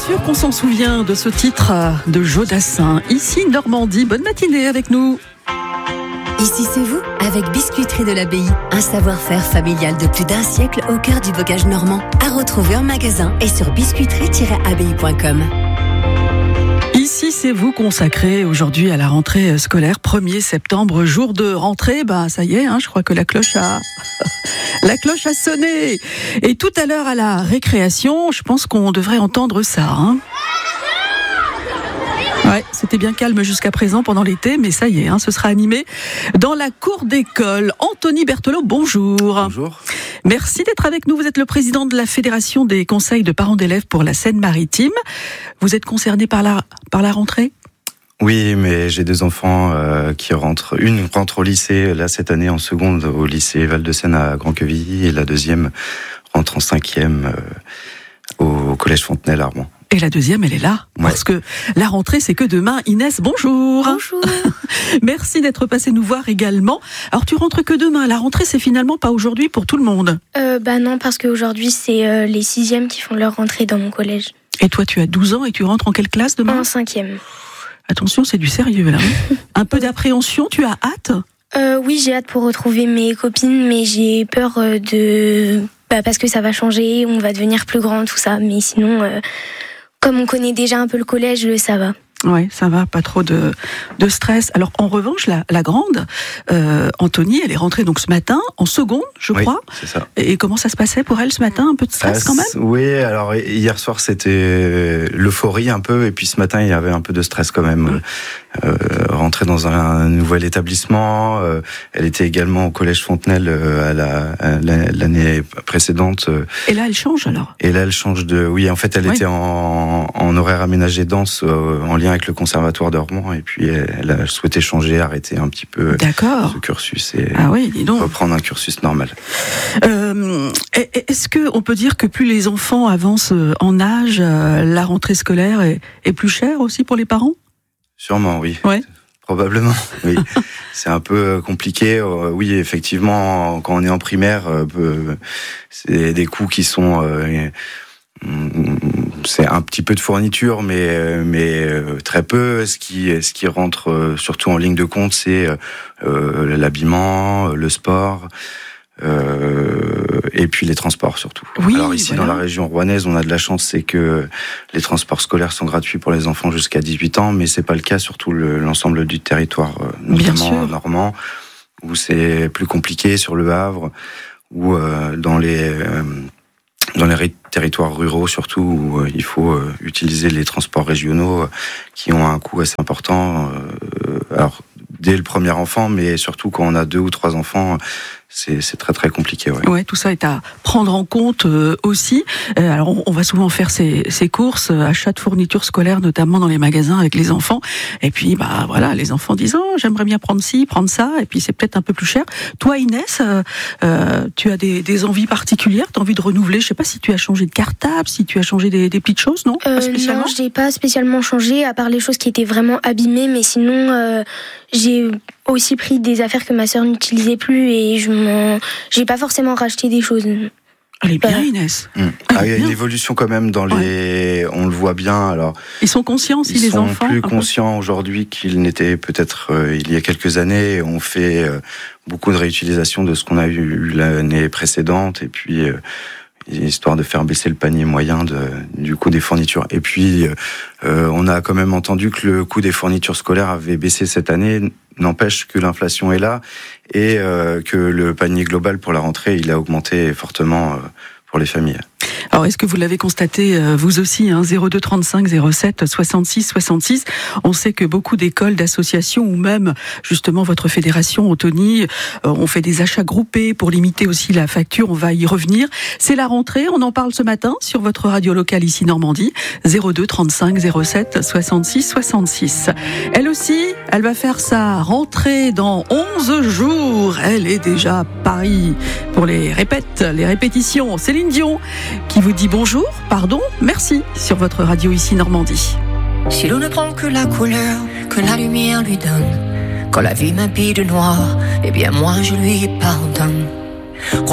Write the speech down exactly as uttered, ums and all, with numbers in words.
sûr qu'on s'en souvient de ce titre de Jodassin. Ici Normandie, bonne matinée avec nous. Ici c'est vous, avec Biscuiterie de l'Abbaye. Un savoir-faire familial de plus d'un siècle au cœur du bocage normand. À retrouver en magasin et sur biscuiterie tiret abbaye point com. Ici c'est vous, consacré aujourd'hui à la rentrée scolaire, premier septembre, jour de rentrée. Bah ça y est, hein, je crois que la cloche a... la cloche a sonné. Et tout à l'heure à la récréation, je pense qu'on devrait entendre ça, hein. Ouais, c'était bien calme jusqu'à présent pendant l'été, mais ça y est, hein, ce sera animé dans la cour d'école. Anthony Berthelot, bonjour. Bonjour. Merci d'être avec nous. Vous êtes le président de la Fédération des conseils de parents d'élèves pour la Seine-Maritime. Vous êtes concerné par la, par la rentrée ? Oui, mais j'ai deux enfants euh, qui rentrent. Une rentre au lycée, là, cette année, en seconde, au lycée Val-de-Seine à Grand-Quevilly, et la deuxième rentre en cinquième euh, au collège Fontenay-Larmont. Et la deuxième, elle est là, ouais. Parce que la rentrée, c'est que demain. Inès, bonjour. Bonjour. Merci d'être passé nous voir également. Alors, tu rentres que demain. La rentrée, c'est finalement pas aujourd'hui pour tout le monde. Euh, bah non, parce qu'aujourd'hui, c'est euh, les sixièmes qui font leur rentrée dans mon collège. Et toi, tu as douze ans et tu rentres en quelle classe demain ? En cinquième. Attention, c'est du sérieux, là. Un peu d'appréhension, tu as hâte ? euh, Oui, j'ai hâte pour retrouver mes copines, mais j'ai peur euh, de... Bah, parce que ça va changer, on va devenir plus grand, tout ça. Mais sinon... Euh... Comme on connaît déjà un peu le collège, ça va. Ouais, ça va, pas trop de, de stress. Alors, en revanche, la, la grande, euh, Anthony, elle est rentrée donc ce matin, en seconde, je oui, crois. C'est ça. Et comment ça se passait pour elle ce matin ? Un peu de stress ah, quand même ? Oui, alors hier soir, c'était l'euphorie un peu, et puis ce matin, il y avait un peu de stress quand même. Mmh. Euh, rentrer dans un nouvel établissement, euh, elle était également au collège Fontenelle euh, à, la, à la, l'année précédente. Euh, et là, elle change alors ? Et là, elle change de... Oui, en fait, elle oui. était en, en horaire aménagé danse, euh, en lien avec le conservatoire de Romans, et puis elle, elle a souhaité changer, arrêter un petit peu D'accord. ce cursus et ah oui, dis donc. reprendre un cursus normal. Euh, est-ce qu'on peut dire que plus les enfants avancent en âge, la rentrée scolaire est, est plus chère aussi pour les parents ? Sûrement, oui. Ouais. Probablement, oui. C'est un peu compliqué. Oui, effectivement, quand on est en primaire, c'est des coûts qui sont... C'est un petit peu de fourniture, mais, mais très peu. Ce qui, ce qui rentre surtout en ligne de compte, c'est l'habillement, le sport... Euh, et puis les transports surtout. Oui, alors ici voilà. Dans la région rouennaise, on a de la chance, c'est que les transports scolaires sont gratuits pour les enfants jusqu'à dix-huit ans, mais c'est pas le cas sur tout le, l'ensemble du territoire, notamment normand, où c'est plus compliqué, sur le Havre, ou euh, dans les euh, dans les territoires ruraux surtout, où euh, il faut euh, utiliser les transports régionaux euh, qui ont un coût assez important. Euh, alors dès le premier enfant, mais surtout quand on a deux ou trois enfants, c'est, c'est très très compliqué. Ouais. ouais, tout ça est à prendre en compte euh, aussi. Euh, alors on, on va souvent faire ces, ces courses, euh, achats de fournitures scolaires, notamment dans les magasins avec les enfants. Et puis bah voilà, les enfants disent oh j'aimerais bien prendre ci, prendre ça, et puis c'est peut-être un peu plus cher. Toi Inès, euh, euh, tu as des, des envies particulières, t'as envie de renouveler. Je sais pas si tu as changé de cartable, si tu as changé des, des petites choses, non ? euh, Pas spécialement. Non, j'ai pas spécialement changé, à part les choses qui étaient vraiment abîmées, mais sinon euh, j'ai aussi pris des affaires que ma sœur n'utilisait plus et je m'en... j'ai pas forcément racheté des choses. Elle est bien, Inès. Mmh. Ah, il y a une évolution quand même dans les. Ouais. On le voit bien. Alors. Ils sont conscients aussi, les enfants. Ils sont plus conscients aujourd'hui qu'ils n'étaient peut-être euh, il y a quelques années. On fait euh, beaucoup de réutilisation de ce qu'on a eu l'année précédente et puis. Euh, histoire de faire baisser le panier moyen de, du coût des fournitures. Et puis, euh, on a quand même entendu que le coût des fournitures scolaires avait baissé cette année, n'empêche que l'inflation est là et euh, que le panier global pour la rentrée, il a augmenté fortement euh, pour les familles. Alors, est-ce que vous l'avez constaté, vous aussi, hein, zéro deux trente-cinq zéro sept soixante-six soixante-six. On sait que beaucoup d'écoles, d'associations ou même, justement, votre fédération, Anthony, euh, ont fait des achats groupés pour limiter aussi la facture. On va y revenir. C'est la rentrée. On en parle ce matin sur votre radio locale ici, Normandie. zéro deux trente-cinq zéro sept soixante-six soixante-six. Elle aussi, elle va faire sa rentrée dans onze jours. Elle est déjà à Paris pour les répètes, les répétitions. Céline Dion, qui vous dit bonjour, pardon, merci sur votre radio ici Normandie. Si l'on ne prend que la couleur que la lumière lui donne, quand la vie m'habille de noir, eh bien moi je lui pardonne.